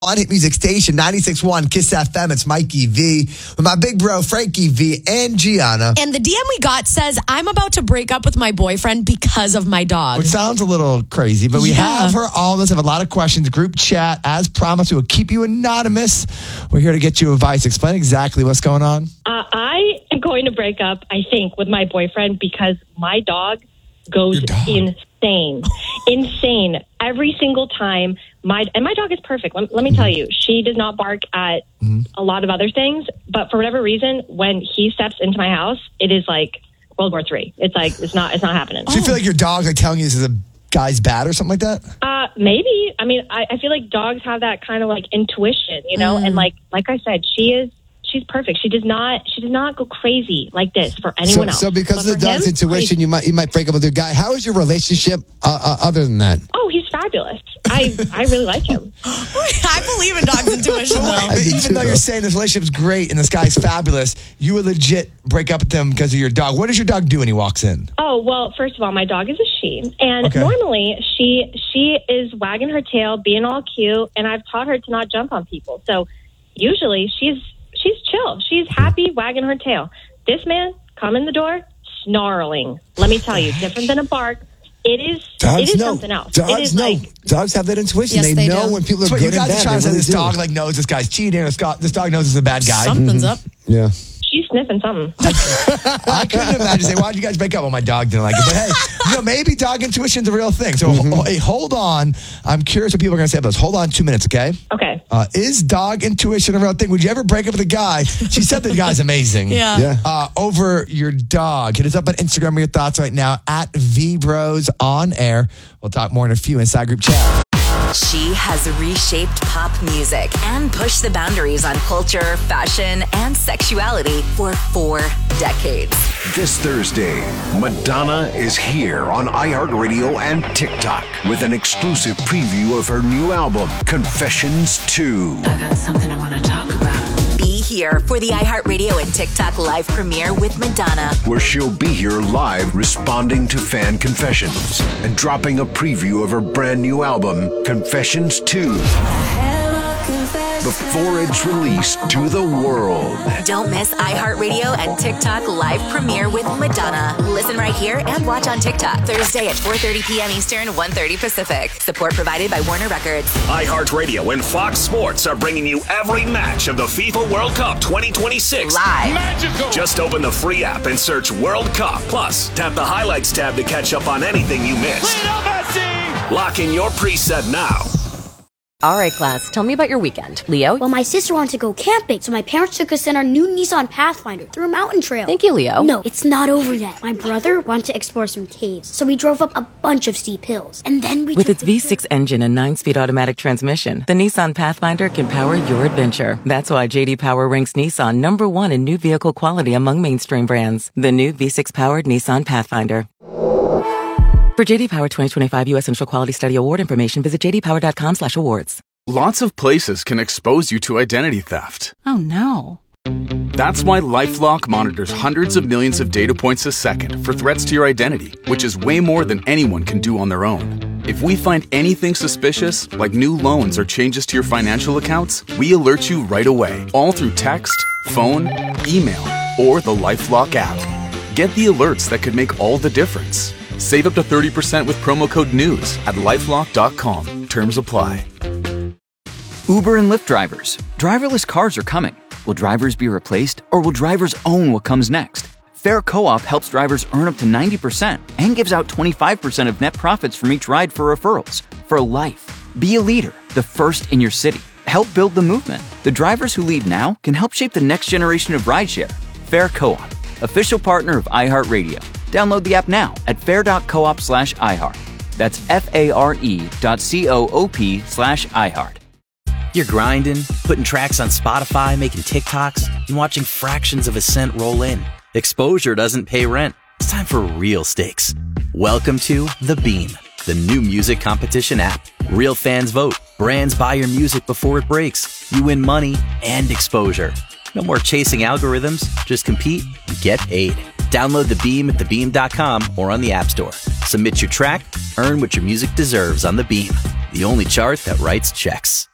On Hit Music Station, 96.1 Kiss FM. It's Mikey V with my big bro, Frankie V and Gianna. And the DM we got says, I'm about to break up with my boyfriend because of my dog. Which sounds a little crazy, but we have her all of us have a lot of questions. Group chat, as promised, we will keep you anonymous. We're here to get you advice. Explain exactly what's going on. I am going to break up, I think, with my boyfriend because my dog goes insane. Insane. Every single time. My dog is perfect. Let me tell you, she does not bark at a lot of other things, but for whatever reason, when he steps into my house, it is like World War III. It's like it's not happening. Do you feel like your dog's like telling you this is a guy's bad or something like that? Maybe. I mean, I feel like dogs have that kind of like intuition, you know, and like I said, she's perfect. She does not go crazy like this for anyone else. So because of the dog's intuition, you might break up with your guy. How is your relationship other than that? Oh, he's fabulous. I really like him. I believe in dogs' intuition, though. Even though you're saying this relationship's great and this guy's fabulous, you would legit break up with him because of your dog. What does your dog do when he walks in? Oh, well, first of all, my dog is a she. And normally she is wagging her tail, being all cute, and I've taught her to not jump on people. So usually she's chill. She's happy wagging her tail. This man, come in the door, snarling. Let me tell you, different than a bark. It is something else. Dogs have that intuition. Yes, they know do. when people are So good you guys and are bad. trying to say They this really dog do. like knows this guy's cheating. This dog knows this is a bad guy. Something's up. Yeah. She's sniffing something. I couldn't imagine saying, why'd you guys break up? Well, my dog didn't like it. But hey, maybe dog intuition's a real thing. So hey, hold on. I'm curious what people are going to say about this. Hold on 2 minutes, okay? Okay. Is dog intuition a real thing? Would you ever break up with a guy? She said the guy's amazing. Yeah. Over your dog. Hit us up on Instagram with your thoughts right now at VBros on air. We'll talk more in a few inside group chat. She has reshaped pop music and pushed the boundaries on culture, fashion, and sexuality for 4 decades. This Thursday, Madonna is here on iHeartRadio and TikTok with an exclusive preview of her new album, Confessions 2. I got something I want to talk about. Be here for the iHeartRadio and TikTok live premiere with Madonna. Where she'll be here live responding to fan confessions and dropping a preview of her brand new album, Confessions 2. Before it's released to the world. Don't miss iHeartRadio and TikTok live premiere with Madonna. Listen right here and watch on TikTok Thursday at 4:30 p.m. Eastern, 1:30 Pacific. Support provided by Warner Records. iHeartRadio and Fox Sports are bringing you every match of the FIFA World Cup 2026 Live. Magical. Just open the free app and search World Cup. Plus, tap the highlights tab to catch up on anything you missed. Lock in your preset now. All right, class, tell me about your weekend. Leo? Well, my sister wanted to go camping, so my parents took us in our new Nissan Pathfinder through a mountain trail. Thank you, Leo. No, it's not over yet. My brother wanted to explore some caves, so we drove up a bunch of steep hills. And then we With its V6 engine and 9-speed automatic transmission, the Nissan Pathfinder can power your adventure. That's why J.D. Power ranks Nissan #1 in new vehicle quality among mainstream brands. The new V6-powered Nissan Pathfinder. For J.D. Power 2025 U.S. Central Quality Study Award information, visit jdpower.com/awards. Lots of places can expose you to identity theft. Oh, no. That's why LifeLock monitors hundreds of millions of data points a second for threats to your identity, which is way more than anyone can do on their own. If we find anything suspicious, like new loans or changes to your financial accounts, we alert you right away, all through text, phone, email, or the LifeLock app. Get the alerts that could make all the difference. Save up to 30% with promo code NEWS at LifeLock.com. Terms apply. Uber and Lyft drivers. Driverless cars are coming. Will drivers be replaced, or will drivers own what comes next? Fair Co-op helps drivers earn up to 90% and gives out 25% of net profits from each ride for referrals. For life. Be a leader, the first in your city. Help build the movement. The drivers who lead now can help shape the next generation of rideshare. Fair Co-op, official partner of iHeartRadio. Download the app now at fair.coop/iHeart. That's FARE.coop/iHeart. You're grinding, putting tracks on Spotify, making TikToks, and watching fractions of a cent roll in. Exposure doesn't pay rent. It's time for real stakes. Welcome to The Beam, the new music competition app. Real fans vote. Brands buy your music before it breaks. You win money and exposure. No more chasing algorithms. Just compete and get paid. Download The Beam at thebeam.com or on the App Store. Submit your track, earn what your music deserves on The Beam, the only chart that writes checks.